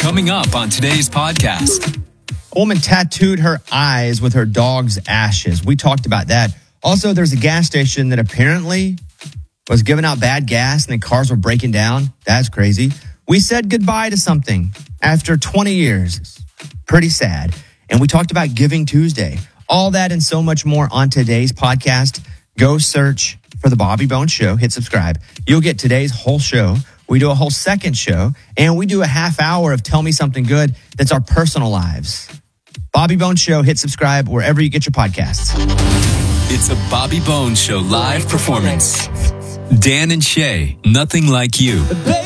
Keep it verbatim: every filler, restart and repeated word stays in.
Coming up on today's podcast. A woman tattooed her eyes with her dog's ashes. We talked about that. Also, there's a gas station that apparently was giving out bad gas and then cars were breaking down. That's crazy. We said goodbye to something after twenty years. Pretty sad. And we talked about Giving Tuesday. All that and so much more on today's podcast. Go search for The Bobby Bones Show. Hit subscribe. You'll get today's whole show. We do a whole second show, and we do a half hour of Tell Me Something Good. That's our personal lives. Bobby Bones Show. Hit subscribe wherever you get your podcasts. It's a Bobby Bones Show live performance. Dan and Shay, Nothing Like You.